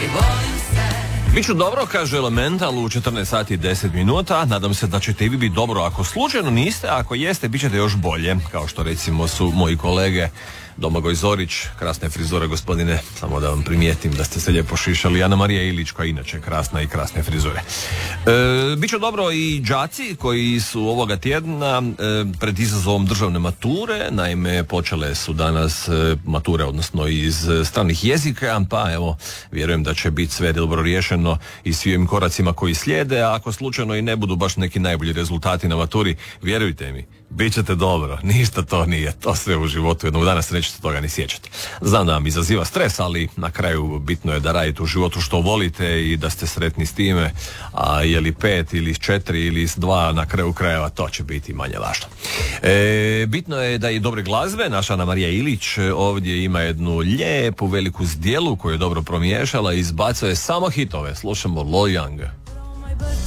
Biću dobro, kaže Elemental u 14 sati i 10 minuta. Nadam se da ćete i vi biti dobro. Ako slučajno niste, ako jeste, bit ćete još bolje. Kao što recimo su moji kolege Domagoj Zorić, krasne frizure gospodine, samo da vam primijetim da ste se lijepo šišali. Ana Marija Ilić, koja inače krasna i krasne frizure. Biće dobro i đaci koji su ovoga tjedna pred izazovom državne mature. Naime, počele su danas mature, odnosno iz stranih jezika, pa evo, vjerujem da će biti sve dobro riješeno i svim koracima koji slijede, a ako slučajno i ne budu baš neki najbolji rezultati na maturi, vjerujte mi, bit ćete dobro, ništa to nije, to sve u životu jednog dana se nećete toga ni sjećati. Znam da vam izaziva stres, ali na kraju bitno je da radite u životu što volite i da ste sretni s time, a je li 5 ili 4 ili 2 na kraju krajeva, to će biti manje važno. Bitno je da i dobre glazbe, naša Ana Marija Ilić ovdje ima jednu lijepu veliku zdjelu koju je dobro promiješala i izbacuje samo hitove. Slušamo Lo Young.